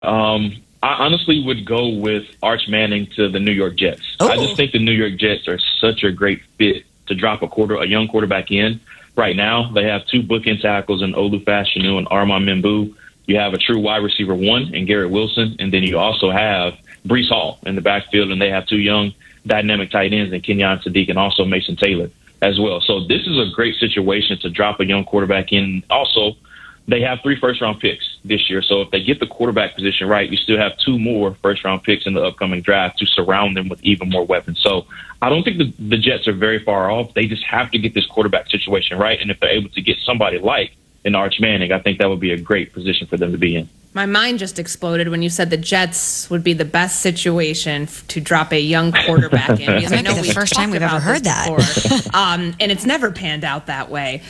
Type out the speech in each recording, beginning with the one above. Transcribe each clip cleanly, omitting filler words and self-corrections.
I honestly would go with Arch Manning to the New York Jets. Oh. I just think the New York Jets are such a great fit to drop a young quarterback in. Right now, they have two bookend tackles in Olu Fashanu and Armand Membu. You have a true wide receiver one in Garrett Wilson, and then you also have Breece Hall in the backfield, and they have two young dynamic tight ends in Kenyon Sadiq and also Mason Taylor as well. So this is a great situation to drop a young quarterback in. Also, they have 3 first-round picks this year. So if they get the quarterback position right, you still have 2 more first-round picks in the upcoming draft to surround them with even more weapons. So I don't think the Jets are very far off. They just have to get this quarterback situation right. And if they're able to get somebody like an Arch Manning, I think that would be a great position for them to be in. My mind just exploded when you said the Jets would be the best situation to drop a young quarterback in. Because I know the first time we've ever heard that. And it's never panned out that way.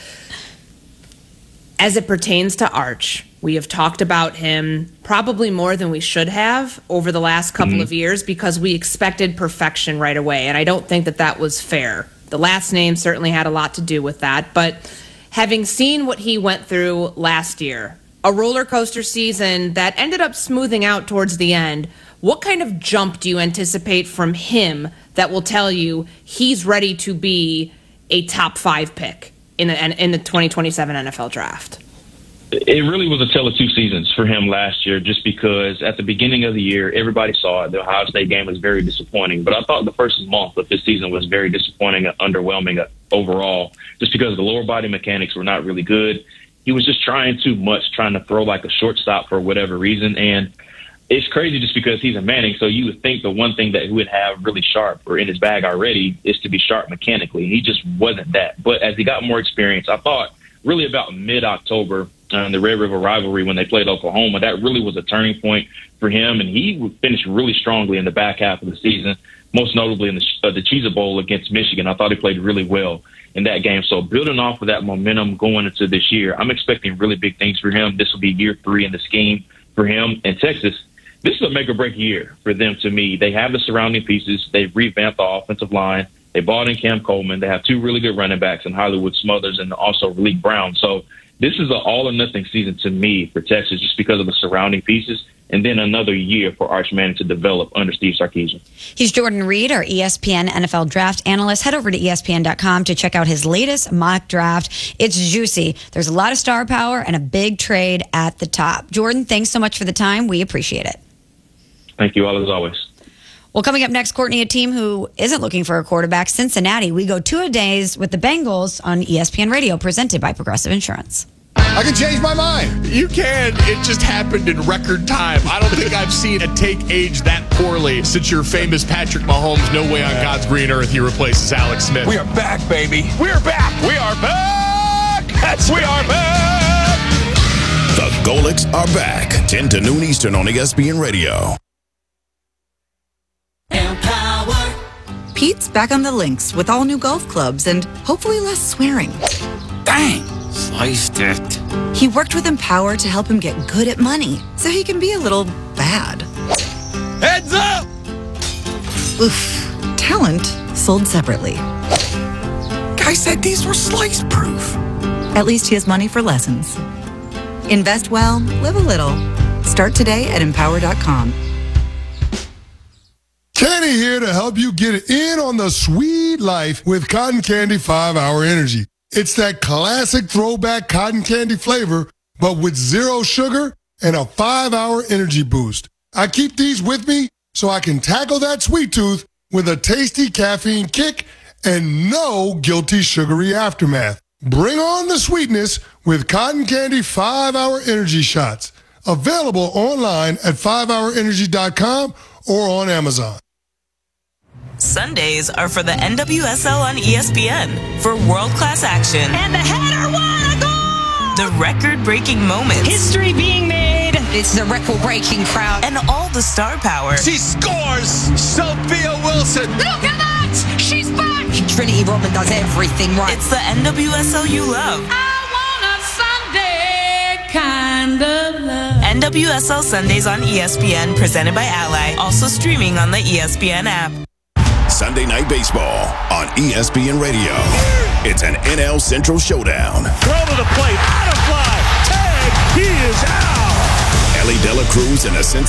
As it pertains to Arch, we have talked about him probably more than we should have over the last couple of years because we expected perfection right away. And I don't think that was fair. The last name certainly had a lot to do with that. But having seen what he went through last year, a roller coaster season that ended up smoothing out towards the end, what kind of jump do you anticipate from him that will tell you he's ready to be a top 5 pick in the 2027 NFL draft? It really was a tale of two seasons for him last year, just because at the beginning of the year, everybody saw it. The Ohio State game was very disappointing, but I thought the first month of his season was very disappointing and underwhelming overall, just because the lower body mechanics were not really good. He was just trying too much, trying to throw like a shortstop for whatever reason. And it's crazy just because he's a Manning. So you would think the one thing that he would have really sharp or in his bag already is to be sharp mechanically. He just wasn't that. But as he got more experience, I thought really about mid-October in the Red River rivalry when they played Oklahoma, that really was a turning point for him. And he finished really strongly in the back half of the season, most notably in the Cheez-It Bowl against Michigan. I thought he played really well in that game. So building off of that momentum going into this year, I'm expecting really big things for him. This will be year 3 in the scheme for him. And Texas, this is a make-or-break year for them to me. They have the surrounding pieces. They've revamped the offensive line. They bought in Cam Coleman. They have 2 really good running backs in Hollywood Smothers and also Malik Brown. So this is an all-or-nothing season to me for Texas just because of the surrounding pieces, and then another year for Arch Manning to develop under Steve Sarkisian. He's Jordan Reed, our ESPN NFL draft analyst. Head over to ESPN.com to check out his latest mock draft. It's juicy. There's a lot of star power and a big trade at the top. Jordan, thanks so much for the time. We appreciate it. Thank you all, as always. Well, coming up next, Courtney, a team who isn't looking for a quarterback, Cincinnati. We go 2-a-days with the Bengals on ESPN Radio, presented by Progressive Insurance. I can change my mind. You can. It just happened in record time. I don't think I've seen a take age that poorly since your famous Patrick Mahomes, no way on God's green earth he replaces Alex Smith. We are back, baby. We're back. We are back. We are back. The Golics are back. 10 to noon Eastern on ESPN Radio. Pete's back on the links with all new golf clubs and hopefully less swearing. Dang, sliced it. He worked with Empower to help him get good at money so he can be a little bad. Heads up! Oof. Talent sold separately. Guy said these were slice proof. At least he has money for lessons. Invest well, live a little. Start today at Empower.com. Kenny here to help you get in on the sweet life with Cotton Candy 5-Hour Energy. It's that classic throwback cotton candy flavor, but with 0 sugar and a 5-hour energy boost. I keep these with me so I can tackle that sweet tooth with a tasty caffeine kick and no guilty sugary aftermath. Bring on the sweetness with Cotton Candy 5-Hour Energy Shots. Available online at 5hourenergy.com or on Amazon. Sundays are for the NWSL on ESPN for world-class action. And the header, what a goal! The record-breaking moments. History being made. It's the record-breaking crowd. And all the star power. She scores! Sophia Wilson! Look at that! She's back! Trinity Rodman does everything right. It's the NWSL you love. I want a Sunday kind of love. NWSL Sundays on ESPN, presented by Ally. Also streaming on the ESPN app. Sunday Night Baseball on ESPN Radio. It's an NL Central showdown. Throw to the plate, out of fly, tag, he is out. Riley Dela Cruz and a